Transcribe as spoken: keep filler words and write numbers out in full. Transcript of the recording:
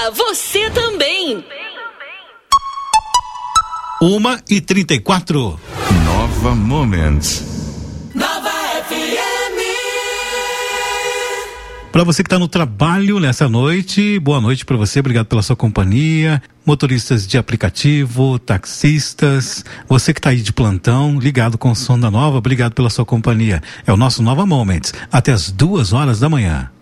você também. Uma e trinta e quatro. Nova Moments. Nova F M. Para você que está no trabalho nessa noite, boa noite para você, obrigado pela sua companhia. Motoristas de aplicativo, taxistas, você que está aí de plantão, ligado com o som da Nova, obrigado pela sua companhia. É o nosso Nova Moments, até as duas horas da manhã.